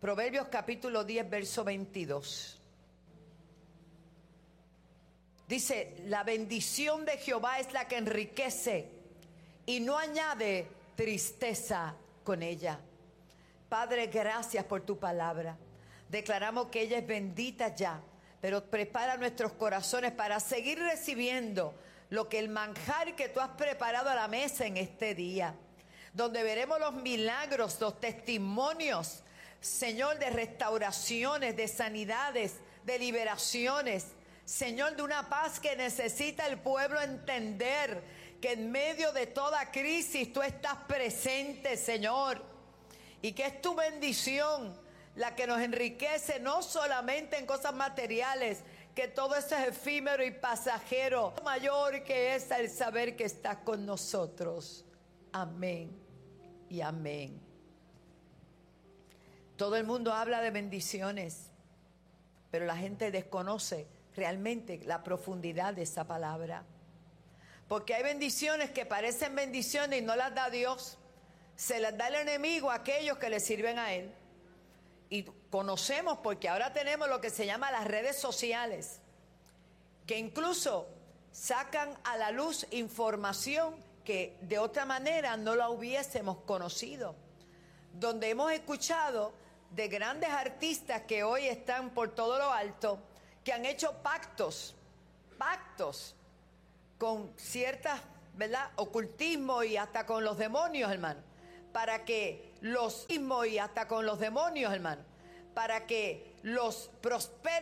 Proverbios capítulo 10, verso 22. Dice, la bendición de Jehová es la que enriquece y no añade tristeza con ella. Padre, gracias por tu palabra. Declaramos que ella es bendita ya, pero prepara nuestros corazones para seguir recibiendo lo que el manjar que tú has preparado a la mesa en este día, donde veremos los milagros, los testimonios, Señor, de restauraciones, de sanidades, de liberaciones, Señor, de una paz que necesita el pueblo entender que en medio de toda crisis tú estás presente, Señor, y que es tu bendición la que nos enriquece, no solamente en cosas materiales, que todo eso es efímero y pasajero. Lo mayor que es el saber que estás con nosotros. Amén y amén. Todo el mundo habla de bendiciones, pero la gente desconoce realmente la profundidad de esa palabra. Porque hay bendiciones que parecen bendiciones y no las da Dios. Se las da el enemigo a aquellos que le sirven a él. Y conocemos, porque ahora tenemos lo que se llama las redes sociales, que incluso sacan a la luz información que de otra manera no la hubiésemos conocido. Donde hemos escuchado de grandes artistas que hoy están por todo lo alto, que han hecho pactos con ciertas, ¿verdad?, ocultismo y hasta con los demonios, hermano, para que los prosperen